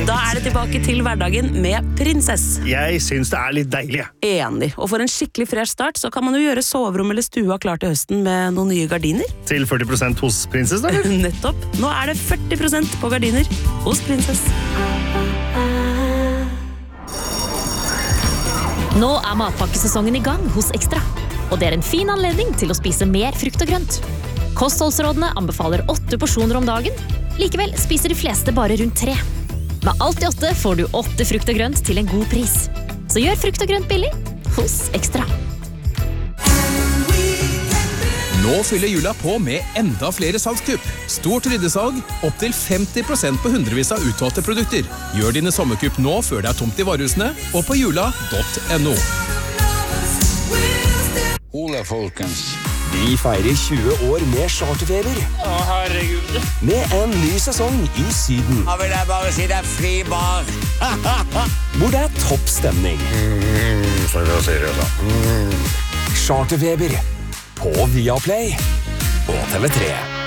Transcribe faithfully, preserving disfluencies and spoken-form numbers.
Da er det tilbake til hverdagen med Prinsess. Jeg synes det er litt deilig. Enig. Og for en skikkelig fresh start så kan man jo gjøre soverom eller stua klar til høsten med noen nye gardiner. Til førti prosent hos Prinsess, da? Nettopp. Nå er det førti prosent på gardiner hos Prinsess. Nå er matpakkesesongen i gang hos Ekstra. Og det er en fin anledning til å spise mer frukt og grønt. Kostholdsrådene anbefaler åtte porsjoner om dagen. Likevel spiser de fleste bare rundt tre. Med alt i åtte får du åtte frukt og grønt til en god pris. Så gjør frukt og grønt billig hos Ekstra. Nå fyller jula på med enda flere salgskupp. Stort ryddesalg, opp til femti prosent på hundrevis av utvalgte produkter. Gjør dine sommerkupp nå før det er tomt i varehusene, og på jula punktum no. Ola, folkens. Vi feirer tjue år med charterfeber. Å, herregud. Med en ny sesong i Syden. Da vil jeg bare si det er fri bar. Hvor det er topp stemning. Mm, så da sier jeg da. Mm. Charterfeber på Viaplay og T V tre.